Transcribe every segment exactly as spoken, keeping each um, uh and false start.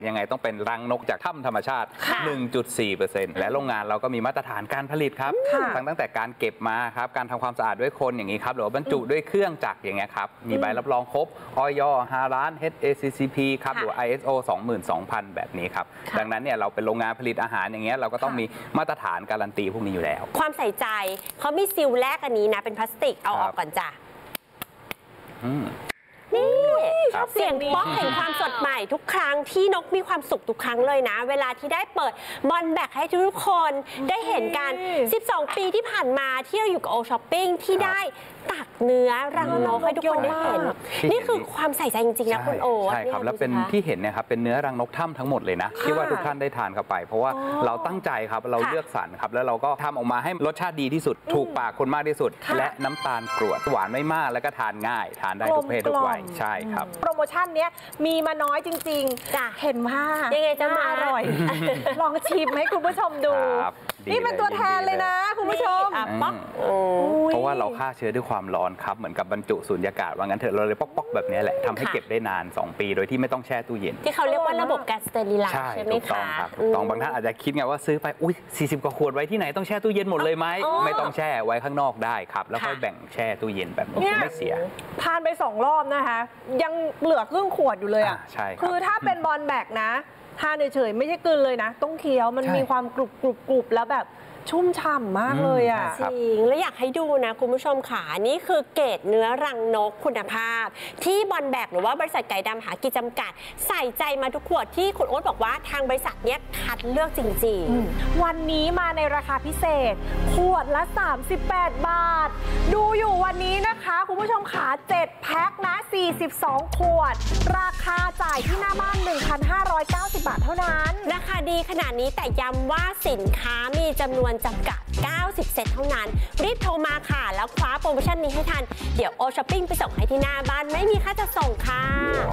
ยังไงต้องเป็นรังนกจากถ้ำธรรมชาติ หนึ่งจุดสี่เปอร์เซ็นต์ และโรงงานเราก็มีมาตรฐานการผลิตครับทั้งตั้งแต่การเก็บมาครับการทำความสะอาดด้วยคนอย่างนี้ครับหรือว่าบรรจุด้วยเครื่องจักรอย่างเงี้ยครับมีใบรับรองครบอย ฮาลาล เอช เอ ซี ซี พี ครับหรือ ไอ เอส โอ สองหมื่นสองพัน แบบนี้ครับดังนั้นเนี่ยเราเป็นโรงงานผลิตอาหารอย่างเงี้ยเราก็ต้องมีมาตรฐานการันตีพวกนี้อยู่แล้วความใส่ใจเขามีซีลแรกอันนี้นะเป็นพลาสติกเอาออกก่อนจ้ะนี่เสียงป๊อกแห่งความสดใหม่ทุกครั้งที่นกมีความสุขทุกครั้งเลยนะเวลาที่ได้เปิดบอลแบกให้ทุกคนได้เห็นกันสิบสองปีที่ผ่านมาที่เราอยู่กับโอช้อปปิ้งที่ได้ตักเนื้อรังนกให้ทุกคนได้เห็นนี่คือความใส่ใจจริงๆนะคุณโอใช่ครับแล้วเป็นที่เห็นเนี่ยครับเป็นเนื้อรังนกถ้ำทั้งหมดเลยนะที่ว่าทุกท่านได้ทานเข้าไปเพราะว่าเราตั้งใจครับเราเลือกสรรครับแล้วเราก็ทำออกมาให้รสชาติดีที่สุดถูกปากคนมากที่สุดและน้ำตาลกรวดหวานไม่มากแล้วก็ทานง่ายทานได้ทุกเพศทุกวัยใช่ครับโปรโมชั่นเนี้ยมีมาน้อยจริงๆจ้ะเห็นว่ายังไงจะมาอร่อยลองชิมให้คุณผู้ชมดูนี่เป็นตัวแทนเลยนะคุณผู้ชมเพราะว่าเราฆ่าเชื้อด้วยความร้อนครับเหมือนกับบรรจุสูญญากาศว่างั้นเถอะเราเลยป๊อกๆแบบนี้แหละทำให้เก็บได้นานสองปีโดยที่ไม่ต้องแช่ตู้เย็นที่เขาเรียกว่าระบบการสเตอริไลซ์ใช่ไหมคะถูกต้องบางท่านอาจจะคิดไงว่าซื้อไปอุ้ยสี่สิบกว่าขวดไว้ที่ไหนต้องแช่ตู้เย็นหมดเลยไหมไม่ต้องแช่ไว้ข้างนอกได้ครับแล้วค่อยแบ่งแช่ตู้เย็นแบบนี้ไม่เสียทานไปสองรอบนะคะยังเหลือครึ่งขวดอยู่เลยอ่ะใช่คือถ้าเป็นบอลแบกนะทานเฉยๆไม่ใช่กลืนเลยนะต้องเคี้ยวมันมีความกรุบกรุบกรุบแล้วแบบชุ่มฉ่ำมากเลยอ่ะจริงแล้วอยากให้ดูนะคุณผู้ชมค่ะนี่คือเกรดเนื้อรังนกคุณภาพที่บอลแบกหรือว่าบริษัทไก่ดำหากิจจำกัดใส่ใจมาทุกขวดที่คุณโอ๊ตบอกว่าทางบริษัทเนี้ยคัดเลือกจริงๆวันนี้มาในราคาพิเศษขวดละสามสิบแปดบาทดูอยู่วันนี้นะคะคุณผู้ชมขาเจ็ดแพ็คนะสี่สิบสองขวดราคาจ่ายที่หน้าบ้าน หนึ่งพันห้าร้อยเก้าสิบ บาทเท่านั้นราคาดีขนาดนี้แต่ย้ำว่าสินค้ามีจำนวนจำกัดเก้าสิบเซตเท่านั้นรีบโทรมาค่ะแล้วคว้าโปรโมชั่นนี้ให้ทันเดี๋ยวโอช้อปปิ้งไปส่งให้ที่หน้าบ้านไม่มีค่าจะส่งค่ะ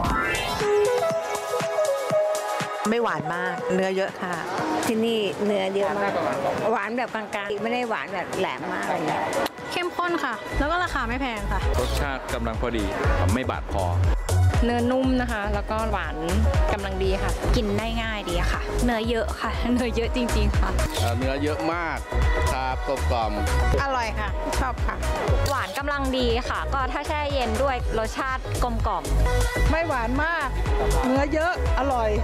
ไม่หวานมากเนื้อเยอะค่ะที่นี่เนื้อเยอะมากหวานแบบกลางๆไม่ได้หวานแบบแหลมมากอะไรเงี้ยเข้มข้นค่ะแล้วก็ราคาไม่แพงค่ะรสชาติกำลังพอดีไม่บาดคอเนื้อนุ่มนะคะแล้วก็หวานกำลังดีค่ะกินได้ง่ายดีค่ะเนื้อเยอะค่ะเนื้อเยอะจริงๆค่ะเนื้อเยอะมากครับกลมกล่อมอร่อยค่ะชอบค่ะหวานกำลังดีค่ะก็ถ้าแช่เย็นด้วยรสชาติกลมกล่อมไม่หวานมากเนื้อเยอะอร่อย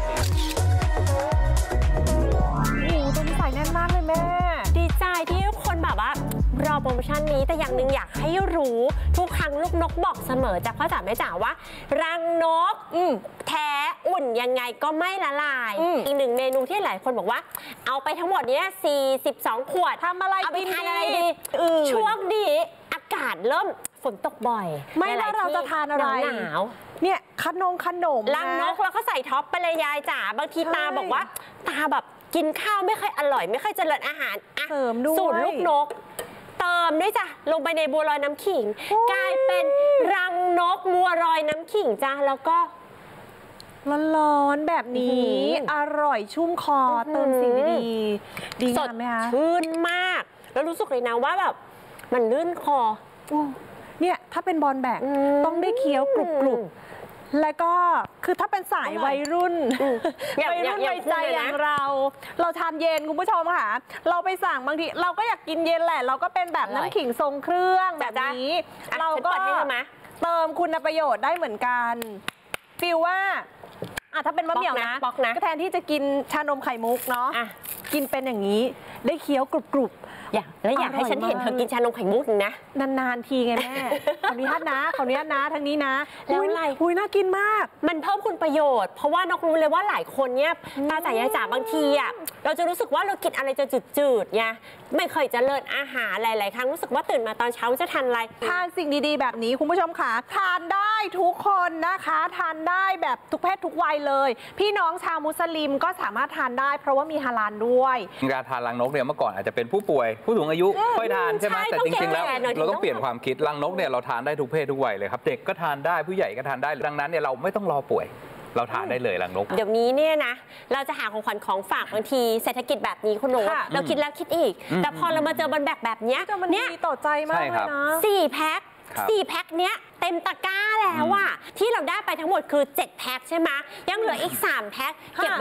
โอ้ตัวนี้ใส่แน่นมากเลยแม่ดีใจที่ทุกคนแบบว่ารอโปรโมชั่นนี้แต่อย่างหนึ่งอยากให้รู้ทุกครั้งลูกนกบอกเสมอจากพ่อจ๋าแม่จ๋าว่ารังนกแท้อุ่นยังไงก็ไม่ละลายอีกหนึ่งเมนูที่หลายคนบอกว่าเอาไปทั้งหมดนี้สี่สิบสองขวดทำอะไรเอาไปทานอะไรดีช่วงดีอากาศเริ่มฝนตกบ่อยไม่ว่าเราจะทานอะไรหนาวเนี่ยขนมขนมรังนกแล้วก็ใส่ท็อปไปเลยยายจ๋าบางทีตาบอกว่าตาแบบกินข้าวไม่ค่อยอร่อยไม่ค่อยเจริญอาหารเสริมด้วยสูตรลูกนกเติมด้วยจ้ะลงไปในบัวลอยน้ำขิงกลายเป็นรังนกบัวลอยน้ำขิงจ้ะแล้วก็ร้อนๆแบบนี้อร่อยชุ่มคอเติมสิ่งดีๆดีงามไหมคะชื่นมากแล้วรู้สึกเลยนะว่าแบบมันลื่นคอเนี่ยถ้าเป็นบอลแบกต้องได้เคี้ยวกรุบๆแล้วก็คือถ้าเป็นสายวัยรุ่นวัยรุ่นวัยใจอย่างเราเราทานเย็นคุณผู้ชมค่ะเราไปสั่งบางทีเราก็อยากกินเย็นแหละเราก็เป็นแบบน้ำขิงทรงเครื่องแบบนี้เราก็เติมคุณประโยชน์ได้เหมือนกันฟีลว่าอ่ะถ้าเป็นมะเหมี่ยวนะก็แทนที่จะกินชานมไข่มุกเนาะกินเป็นอย่างนี้ได้เคี้ยวกรุบอยากแล้วอยากให้ฉันเห็นเธอกินชานมไข่มุกนะนานๆทีไงแม่ขออนุญาตนะขออนุญาตนะทางนี้นะแล้วอะไรหุยน่ากินมากมันเพิ่มคุณประโยชน์เพราะว่านกรู้เลยว่าหลายคนเนี่ยตาจ๋ายายจ๋าบางทีอ่ะเราจะรู้สึกว่าเรากินอะไรจะจืดๆไงไม่เคยจะเลิศอาหารหลายๆครั้งรู้สึกว่าตื่นมาตอนเช้าจะทานอะไรทานสิ่งดีๆแบบนี้คุณผู้ชมค่ะทานได้ทุกคนนะคะทานได้แบบทุกเพศทุกวัยเลยพี่น้องชาวมุสลิมก็สามารถทานได้เพราะว่ามีฮาลาลด้วยการทานรังนกเนี่ยเมื่อก่อนอาจจะเป็นผู้ป่วยผู้สูงอายุค่อยทานใช่ไหมแต่จริงๆแล้วเราต้องเปลี่ยนความคิดรังนกเนี่ยเราทานได้ทุกเพศทุกวัยเลยครับเด็กก็ทานได้ผู้ใหญ่ก็ทานได้ดังนั้นเนี่ยเราไม่ต้องรอป่วยเราทานได้เลยรังนกเดี๋ยวนี้เนี่ยนะเราจะหาของขวัญของฝากบางทีเศรษฐกิจแบบนี้คุณหนูเราคิดแล้วคิดอีกแต่พอเรามาเจอบนแบบแบบนี้เนี่ยต่อใจมากเลยนะสี่แพ็คสี่แพ็คเนี้ยเต็มตะกร้าแล้วอะที่เราได้ไปทั้งหมดคือเจ็ดแพ็คใช่ไหมยังเหลืออีกสามแพ็คเก็บไว้